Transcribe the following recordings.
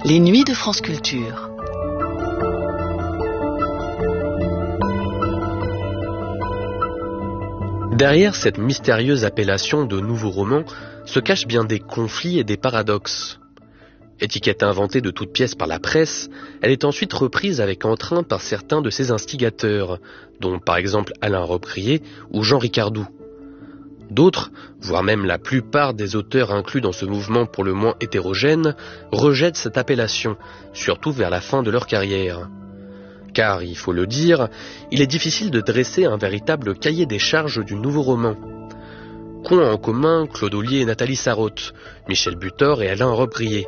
Les nuits de France Culture. Derrière cette mystérieuse appellation de nouveau roman se cachent bien des conflits et des paradoxes. Étiquette inventée de toutes pièces par la presse, elle est ensuite reprise avec entrain par certains de ses instigateurs, dont par exemple Alain Robbe-Grillet ou Jean Ricardou. D'autres, voire même la plupart des auteurs inclus dans ce mouvement pour le moins hétérogène, rejettent cette appellation, surtout vers la fin de leur carrière. Car, il faut le dire, il est difficile de dresser un véritable cahier des charges du nouveau roman. Qu'ont en commun Claude Ollier et Nathalie Sarraute, Michel Butor et Alain Robbe-Grillet?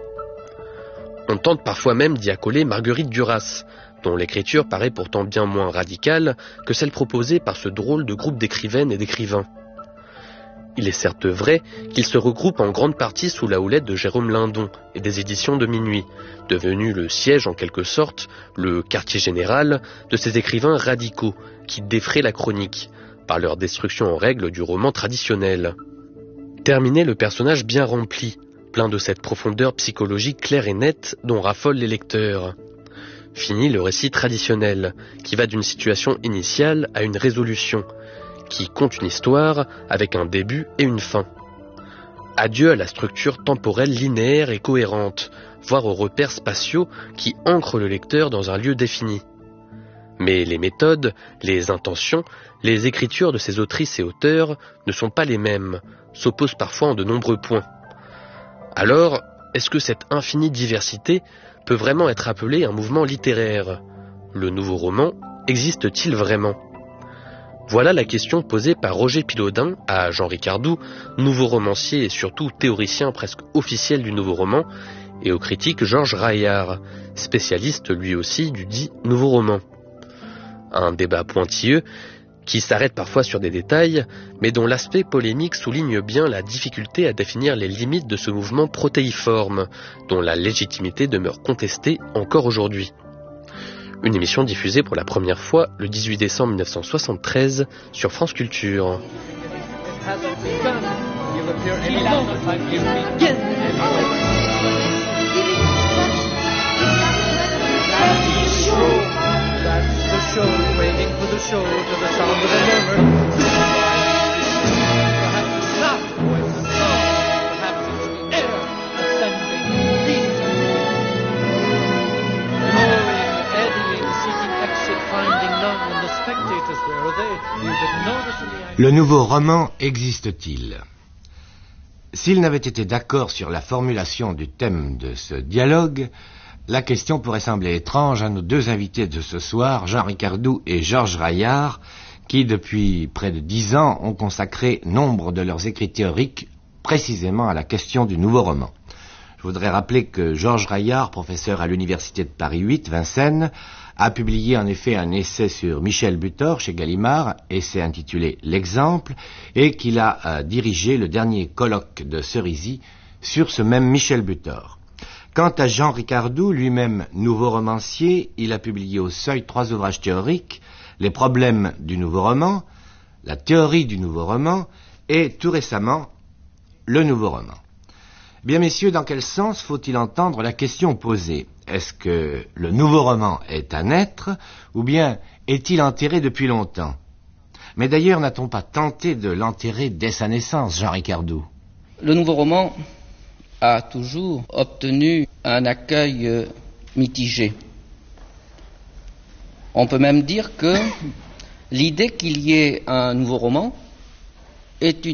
On tente parfois même d'y accoler Marguerite Duras, dont l'écriture paraît pourtant bien moins radicale que celle proposée par ce drôle de groupe d'écrivaines et d'écrivains. Il est certes vrai qu'ils se regroupent en grande partie sous la houlette de Jérôme Lindon et des éditions de Minuit, devenu le siège en quelque sorte, le quartier général de ces écrivains radicaux qui défraient la chronique, par leur destruction en règle du roman traditionnel. Terminé le personnage bien rempli, plein de cette profondeur psychologique claire et nette dont raffolent les lecteurs. Fini le récit traditionnel, qui va d'une situation initiale à une résolution, qui conte une histoire avec un début et une fin. Adieu à la structure temporelle linéaire et cohérente, voire aux repères spatiaux qui ancrent le lecteur dans un lieu défini. Mais les méthodes, les intentions, les écritures de ces autrices et auteurs ne sont pas les mêmes, s'opposent parfois en de nombreux points. Alors, est-ce que cette infinie diversité peut vraiment être appelée un mouvement littéraire? Le nouveau roman existe-t-il vraiment? Voilà la question posée par Roger Pilaudin à Jean Ricardou, nouveau romancier et surtout théoricien presque officiel du nouveau roman, et au critique Georges Raillard, spécialiste lui aussi du dit nouveau roman. Un débat pointilleux qui s'arrête parfois sur des détails, mais dont l'aspect polémique souligne bien la difficulté à définir les limites de ce mouvement protéiforme, dont la légitimité demeure contestée encore aujourd'hui. Une émission diffusée pour la première fois le 18 décembre 1973 sur France Culture. Le nouveau roman existe-t-il? S'ils n'avaient été d'accord sur la formulation du thème de ce dialogue, la question pourrait sembler étrange à nos deux invités de ce soir, Jean Ricardou et Georges Raillard, qui depuis près de 10 ans ont consacré nombre de leurs écrits théoriques précisément à la question du nouveau roman. Je voudrais rappeler que Georges Raillard, professeur à l'Université de Paris 8, Vincennes, a publié en effet un essai sur Michel Butor chez Gallimard, essai intitulé L'Exemple, et qu'il a dirigé le dernier colloque de Cerisy sur ce même Michel Butor. Quant à Jean Ricardou, lui-même nouveau romancier, il a publié au Seuil 3 ouvrages théoriques, Les problèmes du nouveau roman, La théorie du nouveau roman et tout récemment, Le nouveau roman. Bien messieurs, dans quel sens faut-il entendre la question posée? Est-ce que le nouveau roman est à naître ou bien est-il enterré depuis longtemps? Mais d'ailleurs, n'a-t-on pas tenté de l'enterrer dès sa naissance, Jean Ricardou? Le nouveau roman a toujours obtenu un accueil mitigé. On peut même dire que l'idée qu'il y ait un nouveau roman est une